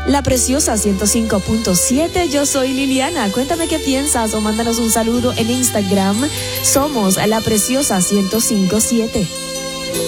La Preciosa 105.7, yo soy Liliana. Cuéntame qué piensas o mándanos un saludo en Instagram. Somos La Preciosa 105.7.